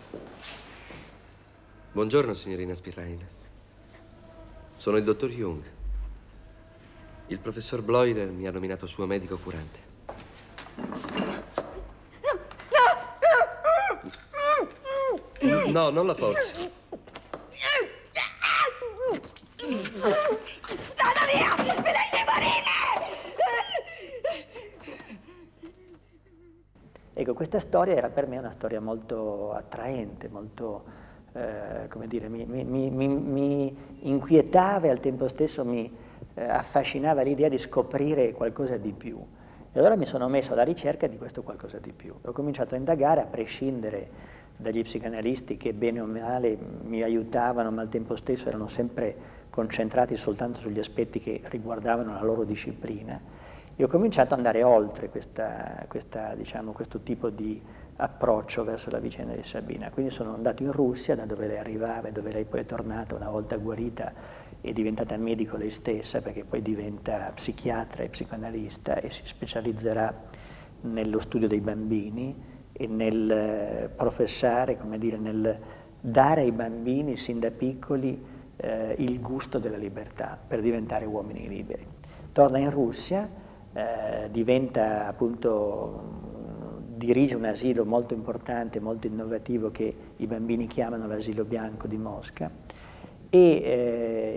Buongiorno, signorina Spillane. Sono il dottor Jung. Il professor Bloyer mi ha nominato suo medico curante. No, non la forzi. Vado via! Mi lasci morire! Ecco, questa storia era per me una storia molto attraente, molto, come dire, mi inquietava e al tempo stesso mi affascinava l'idea di scoprire qualcosa di più. E allora mi sono messo alla ricerca di questo qualcosa di più. Ho cominciato a indagare a prescindere dagli psicanalisti che bene o male mi aiutavano, ma al tempo stesso erano sempre concentrati soltanto sugli aspetti che riguardavano la loro disciplina. E ho cominciato ad andare oltre diciamo, questo tipo di approccio verso la vicenda di Sabina. Quindi sono andato in Russia, da dove lei arrivava e dove lei poi è tornata una volta guarita e diventata medico lei stessa, perché poi diventa psichiatra e psicoanalista e si specializzerà nello studio dei bambini e nel professare, come dire, nel dare ai bambini sin da piccoli il gusto della libertà per diventare uomini liberi. Torna in Russia, diventa appunto, dirige un asilo molto importante, molto innovativo che i bambini chiamano l'asilo bianco di Mosca e